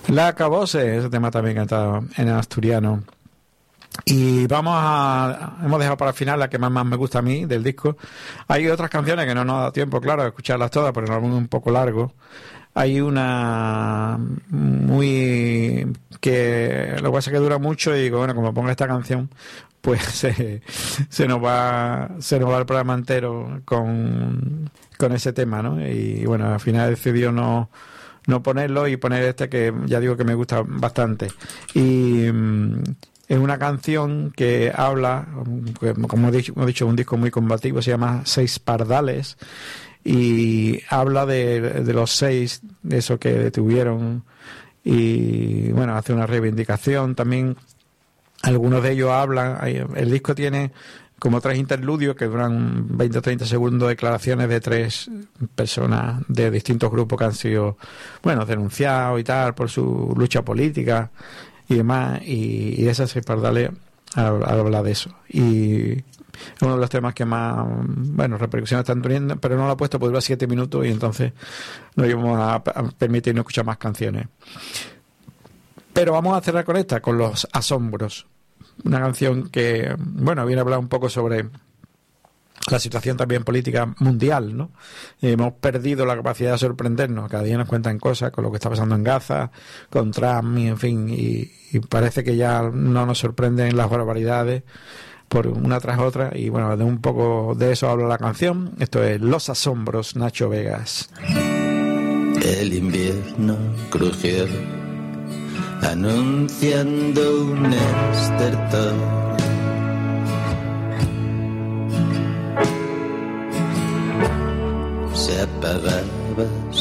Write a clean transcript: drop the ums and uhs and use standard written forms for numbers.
La Acabose, ese tema también cantado en asturiano. Y hemos dejado para el final la que más me gusta a mí del disco. Hay otras canciones que no nos ha dado tiempo, claro, de escucharlas todas, porque el álbum es un poco largo. Hay una que lo que pasa es que dura mucho y digo, bueno, como ponga esta canción, pues se nos va el programa entero con ese tema, ¿no? Y bueno, al final decidió no ponerlo y poner este que ya digo que me gusta bastante. Y es una canción que habla, como he dicho, un disco muy combativo, se llama Seis Pardales, y habla de los 6, de eso que detuvieron, y bueno, hace una reivindicación también. Algunos de ellos hablan, el disco tiene como 3 interludios que duran 20 o 30 segundos, declaraciones de 3 personas de distintos grupos que han sido, bueno, denunciados y tal por su lucha política y demás, y esas 6 pardales habla de eso. Y es uno de los temas que más, bueno, repercusiones están teniendo, pero no lo ha puesto porque dura 7 minutos y entonces no íbamos a permitirnos escuchar más canciones. Pero vamos a cerrar con esta, con Los Asombros. Una canción que, bueno, viene a hablar un poco sobre la situación también política mundial, ¿no? Hemos perdido la capacidad de sorprendernos. Cada día nos cuentan cosas con lo que está pasando en Gaza, con Trump, y en fin, y parece que ya no nos sorprenden las barbaridades por una tras otra. Y bueno, de un poco de eso habla la canción. Esto es Los Asombros, Nacho Vegas. El invierno crujió anunciando un estertor. Se apagaba